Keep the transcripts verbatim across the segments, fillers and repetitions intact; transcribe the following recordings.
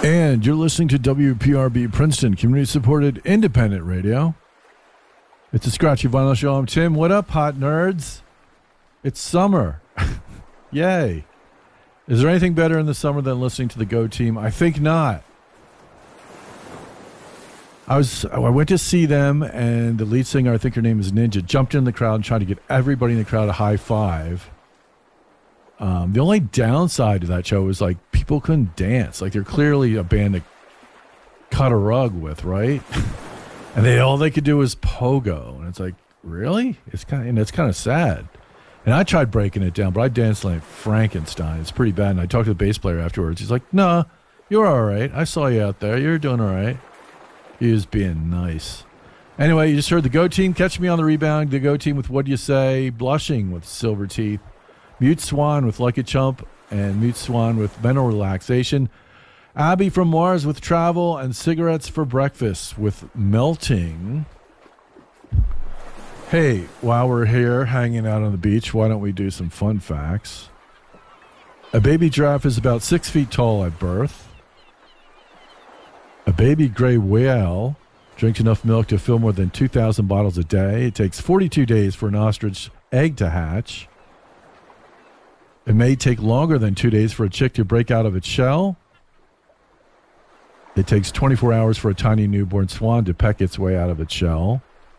And you're listening to W P R B Princeton, community-supported independent radio. It's a Scratchy Vinyl Show. I'm Tim. What up, hot nerds? It's summer. Yay. Is there anything better in the summer than listening to the Go Team? I think not. I was I went to see them, and the lead singer, I think her name is Ninja, jumped in the crowd and tried to get everybody in the crowd a high five. Um, the only downside to that show was, like, people couldn't dance. Like, they're clearly a band to cut a rug with, right? And they all they could do was pogo. And it's like, really? It's kind of, and it's kind of sad. And I tried breaking it down, but I danced like Frankenstein. It's pretty bad. And I talked to the bass player afterwards. He's like, nah, you're all right. I saw you out there. You're doing all right. He was being nice. Anyway, you just heard the Go Team, Catch Me on the Rebound. The Go Team with What Do You Say? Blushing with Silver Teeth. Mute Swan with Like a Chump. And Mute Swan with Mental Relaxation. Abby from Mars with Travel. And Cigarettes for Breakfast with Melting. Hey, while we're here hanging out on the beach, why don't we do some fun facts? A baby giraffe is about six feet tall at birth. A baby gray whale drinks enough milk to fill more than two thousand bottles a day. It takes forty-two days for an ostrich egg to hatch. It may take longer than two days for a chick to break out of its shell. It takes twenty-four hours for a tiny newborn swan to peck its way out of its shell.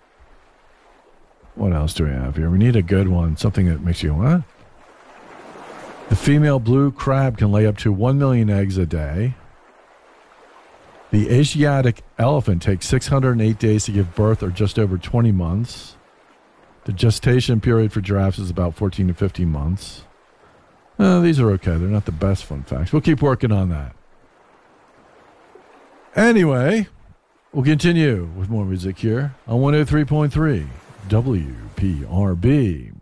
What else do we have here? We need a good one, something that makes you, what? The female blue crab can lay up to one million eggs a day. The Asiatic elephant takes six hundred eight days to give birth, or just over twenty months. The gestation period for giraffes is about fourteen to fifteen months. Uh, these are okay. They're not the best fun facts. We'll keep working on that. Anyway, we'll continue with more music here on one oh three point three W P R B.